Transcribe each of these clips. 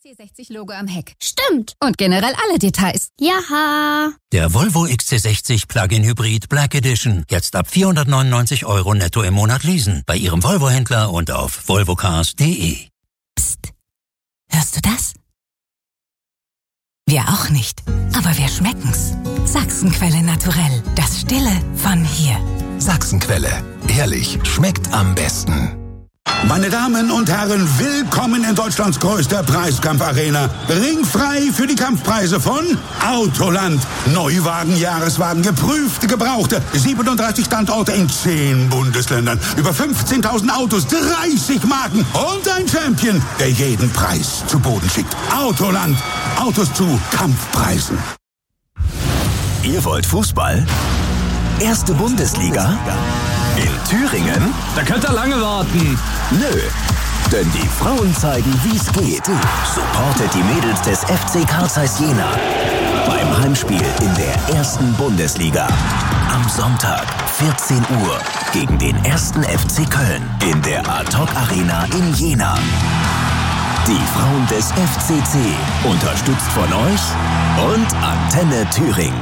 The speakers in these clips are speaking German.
XC60-Logo am Heck. Stimmt. Und generell alle Details. Jaha. Der Volvo XC60 Plug-in Hybrid Black Edition. Jetzt ab 499 € netto im Monat leasen. Bei Ihrem Volvo-Händler und auf volvocars.de. Psst. Hörst du das? Wir auch nicht. Aber wir schmecken's. Sachsenquelle Naturell. Das Stille von hier. Sachsenquelle. Ehrlich, schmeckt am besten. Meine Damen und Herren, willkommen in Deutschlands größter Preiskampfarena. Ringfrei für die Kampfpreise von Autoland. Neuwagen, Jahreswagen, geprüfte, gebrauchte. 37 Standorte in 10 Bundesländern. Über 15.000 Autos, 30 Marken und ein Champion, der jeden Preis zu Boden schickt. Autoland. Autos zu Kampfpreisen. Ihr wollt Fußball? Erste Bundesliga? In Thüringen? Da könnt ihr lange warten. Nö, denn die Frauen zeigen, wie's geht. Supportet die Mädels des FC Carl Zeiss Jena beim Heimspiel in der ersten Bundesliga. Am Sonntag, 14 Uhr, gegen den 1. FC Köln in der Ad-Hoc Arena in Jena. Die Frauen des FCC, unterstützt von euch und Antenne Thüringen.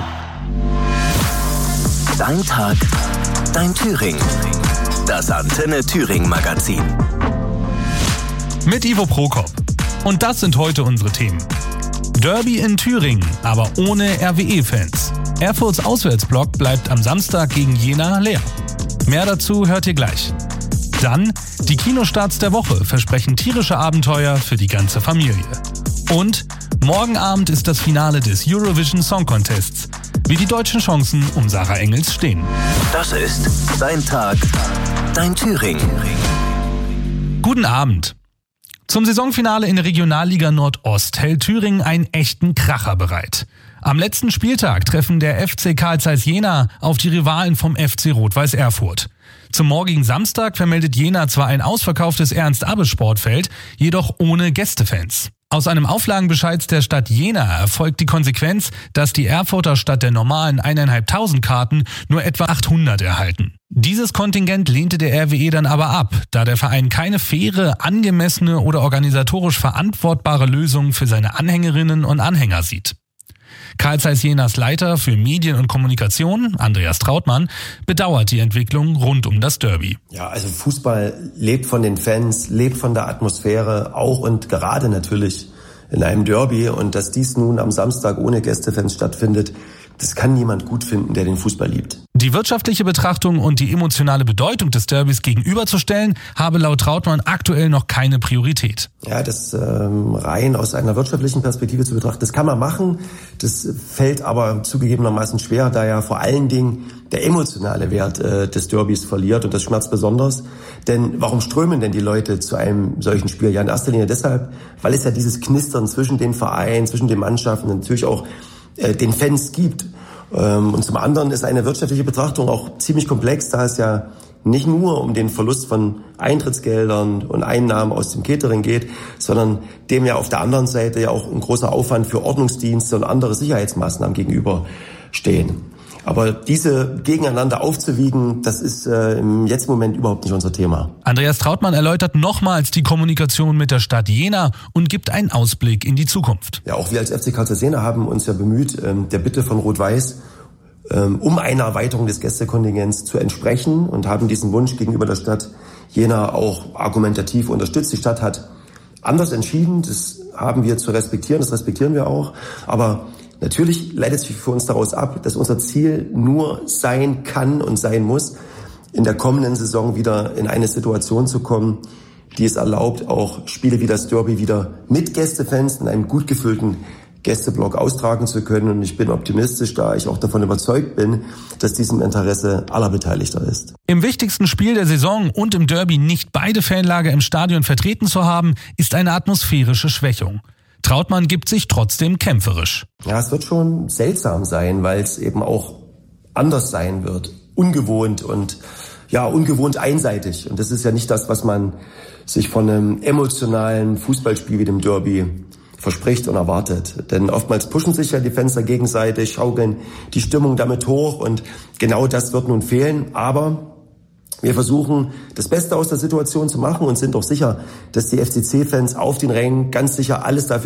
Dein Tag, dein Thüringen. Das Antenne Thüringen Magazin. Mit Ivo Prokop. Und das sind heute unsere Themen. Derby in Thüringen, aber ohne RWE-Fans. Erfurts Auswärtsblock bleibt am Samstag gegen Jena leer. Mehr dazu hört ihr gleich. Dann, die Kinostarts der Woche versprechen tierische Abenteuer für die ganze Familie. Und morgen Abend ist das Finale des Eurovision Song Contests. Wie die deutschen Chancen um Sarah Engels stehen. Das ist Dein Tag, dein Thüringen. Guten Abend. Zum Saisonfinale in der Regionalliga Nordost hält Thüringen einen echten Kracher bereit. Am letzten Spieltag treffen der FC Carl Zeiss Jena auf die Rivalen vom FC Rot-Weiß Erfurt. Zum morgigen Samstag vermeldet Jena zwar ein ausverkauftes Ernst-Abbe-Sportfeld, jedoch ohne Gästefans. Aus einem Auflagenbescheid der Stadt Jena erfolgt die Konsequenz, dass die Erfurter statt der normalen 1.500 Karten nur etwa 800 erhalten. Dieses Kontingent lehnte der RWE dann aber ab, da der Verein keine faire, angemessene oder organisatorisch verantwortbare Lösung für seine Anhängerinnen und Anhänger sieht. Carl Zeiss Jenas Leiter für Medien und Kommunikation, Andreas Trautmann, bedauert die Entwicklung rund um das Derby. Ja, also Fußball lebt von den Fans, lebt von der Atmosphäre, auch und gerade natürlich in einem Derby. Und dass dies nun am Samstag ohne Gästefans stattfindet, das kann niemand gut finden, der den Fußball liebt. Die wirtschaftliche Betrachtung und die emotionale Bedeutung des Derbys gegenüberzustellen, habe laut Trautmann aktuell noch keine Priorität. Ja, das rein aus einer wirtschaftlichen Perspektive zu betrachten, das kann man machen. Das fällt aber zugegebenermaßen schwer, da ja vor allen Dingen der emotionale Wert des Derbys verliert und das schmerzt besonders. Denn warum strömen denn die Leute zu einem solchen Spiel? Ja, in erster Linie deshalb, weil es ja dieses Knistern zwischen den Vereinen, zwischen den Mannschaften und natürlich auch den Fans gibt. Und zum anderen ist eine wirtschaftliche Betrachtung auch ziemlich komplex, da es ja nicht nur um den Verlust von Eintrittsgeldern und Einnahmen aus dem Catering geht, sondern dem ja auf der anderen Seite ja auch ein großer Aufwand für Ordnungsdienste und andere Sicherheitsmaßnahmen gegenüberstehen. Aber diese gegeneinander aufzuwiegen, das ist im jetzigen Moment überhaupt nicht unser Thema. Andreas Trautmann erläutert nochmals die Kommunikation mit der Stadt Jena und gibt einen Ausblick in die Zukunft. Ja, auch wir als FC Carl Zeiss Jena haben uns ja bemüht, der Bitte von Rot-Weiß um eine Erweiterung des Gästekontingents zu entsprechen und haben diesen Wunsch gegenüber der Stadt Jena auch argumentativ unterstützt. Die Stadt hat anders entschieden, das haben wir zu respektieren, das respektieren wir auch, aber natürlich leitet sich für uns daraus ab, dass unser Ziel nur sein kann und sein muss, in der kommenden Saison wieder in eine Situation zu kommen, die es erlaubt, auch Spiele wie das Derby wieder mit Gästefans in einem gut gefüllten Gästeblock austragen zu können. Und ich bin optimistisch, da ich auch davon überzeugt bin, dass dies im Interesse aller Beteiligter ist. Im wichtigsten Spiel der Saison und im Derby nicht beide Fanlager im Stadion vertreten zu haben, ist eine atmosphärische Schwächung. Trautmann gibt sich trotzdem kämpferisch. Ja, es wird schon seltsam sein, weil es eben auch anders sein wird. Ungewohnt und ja, ungewohnt einseitig. Und das ist ja nicht das, was man sich von einem emotionalen Fußballspiel wie dem Derby verspricht und erwartet. Denn oftmals pushen sich ja die Fans da gegenseitig, schaukeln die Stimmung damit hoch und genau das wird nun fehlen. Aber wir versuchen, das Beste aus der Situation zu machen und sind auch sicher, dass die FCC-Fans auf den Rängen ganz sicher alles dafür